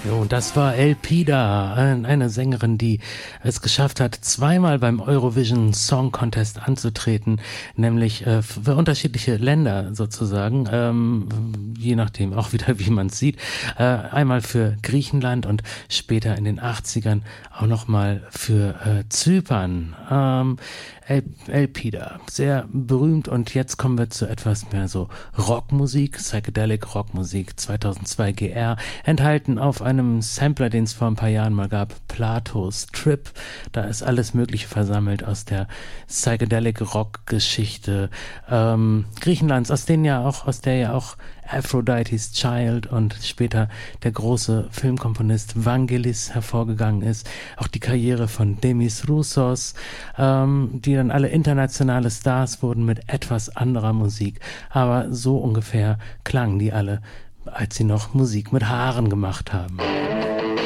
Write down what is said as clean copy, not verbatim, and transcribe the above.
Jo, das war Elpida, eine Sängerin, die es geschafft hat, zweimal beim Eurovision Song Contest anzutreten, nämlich für unterschiedliche Länder sozusagen, je nachdem auch wieder, wie man es sieht. Einmal für Griechenland und später in den 80ern auch nochmal für Zypern. Elpida, sehr berühmt, und jetzt kommen wir zu etwas mehr so Rockmusik, Psychedelic Rockmusik, 2002 GR, enthalten auf einem Sampler, den es vor ein paar Jahren mal gab, Platos Trip. Da ist alles Mögliche versammelt aus der Psychedelic Rock Geschichte Griechenlands, aus der ja auch Aphrodite's Child und später der große Filmkomponist Vangelis hervorgegangen ist. Auch die Karriere von Demis Roussos, die dann alle internationale Stars wurden mit etwas anderer Musik. Aber so ungefähr klangen die alle, als sie noch Musik mit Haaren gemacht haben.